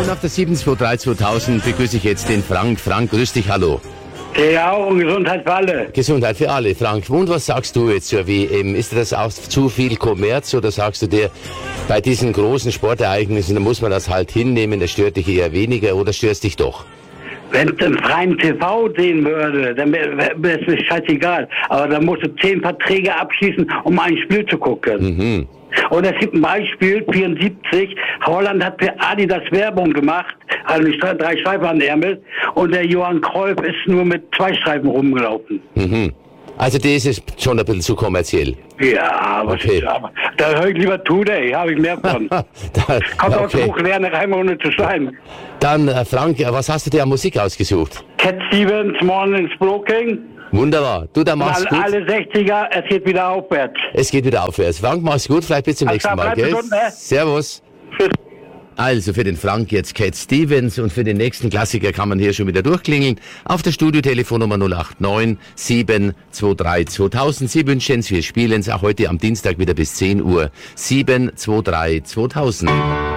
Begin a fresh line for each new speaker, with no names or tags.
Und auf der 723-2000 begrüße ich jetzt den Frank. Frank, grüß dich, hallo.
Ja, und Gesundheit für alle.
Gesundheit für alle, Frank. Und was sagst du jetzt zur WM? Ist das auch zu viel Kommerz oder sagst du dir, bei diesen großen Sportereignissen, da muss man das halt hinnehmen, das stört dich eher weniger oder störst dich doch?
Wenn es im freien TV sehen würde, dann wäre es mir scheißegal. Aber da musst du 10 Verträge abschließen, um ein Spiel zu gucken.
Mhm.
Und es gibt ein Beispiel, 74, Holland hat für Adidas Werbung gemacht, also 3 Streifen an den Ärmel, und der Johann Cruyff ist nur mit 2 Streifen rumgelaufen.
Mhm. Also das ist schon ein bisschen zu kommerziell.
Ja, was
Okay.
ist aber? Da höre ich lieber Today, habe ich mehr von. Kommt aus dem Buch Lernen Reime ohne zu schreiben.
Dann, Frank, was hast du dir an Musik ausgesucht?
Cat Stevens, Morning Smoking.
Wunderbar. Du, dann mach's gut.
Alle 60er, es geht wieder aufwärts.
Es geht wieder aufwärts. Frank, mach's gut. Vielleicht bis zum nächsten Mal, gell?
Gesund, ne?
Servus.
Tschüss.
Also für den Frank jetzt Cat Stevens und für den nächsten Klassiker kann man hier schon wieder durchklingeln. Auf der Studiotelefonnummer 089 723 2000. Sie wünschen es, wir spielen es auch heute am Dienstag wieder bis 10 Uhr. 723 2000.